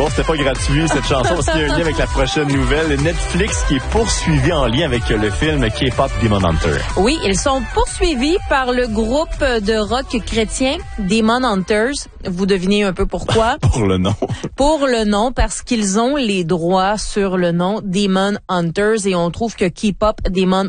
Bon, c'était pas gratuit cette chanson parce qu'il y a un lien avec la prochaine nouvelle. Netflix qui est poursuivi en lien avec le film K-pop Demon Hunter. Oui, ils sont poursuivis par le groupe de rock chrétien Demon Hunters. Vous devinez un peu pourquoi? Pour le nom. Pour le nom, parce qu'ils ont les droits sur le nom Demon Hunters et on trouve que K-pop Demon